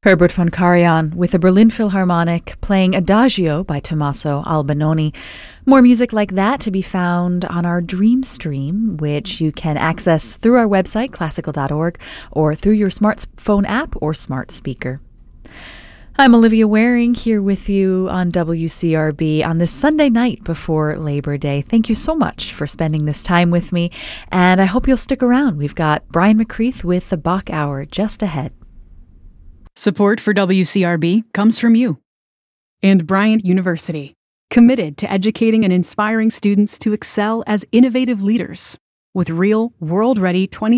Herbert von Karajan with the Berlin Philharmonic playing Adagio by Tommaso Albinoni. More music like that to be found on our Dream Stream, which you can access through our website, classical.org, or through your smartphone app or smart speaker. I'm Olivia Waring here with you on WCRB on this Sunday night before Labor Day. Thank you so much for spending this time with me, and I hope you'll stick around. We've got Brian McCreath with the Bach Hour just ahead. Support for WCRB comes from you and Bryant University, committed to educating and inspiring students to excel as innovative leaders with real, world-ready